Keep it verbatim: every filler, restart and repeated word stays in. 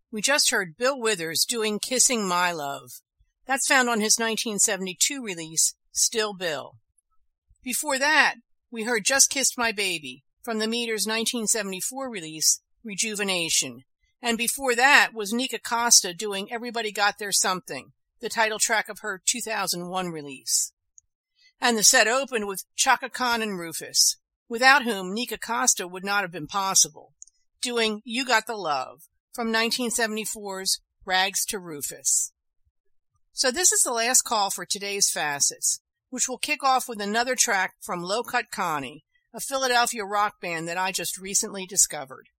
We just heard Bill Withers doing Kissing My Love. That's found on his nineteen seventy-two release, Still Bill. Before that, we heard Just Kissed My Baby from the Meters' nineteen seventy-four release, Rejuvenation. And before that was Nika Costa doing Everybody Got Their Something, the title track of her two thousand one release. And the set opened with Chaka Khan and Rufus, without whom Nika Costa would not have been possible, doing You Got the Love from nineteen seventy-four's Rags to Rufus. So this is the last call for today's Facets, which will kick off with another track from Low Cut Connie, a Philadelphia rock band that I just recently discovered.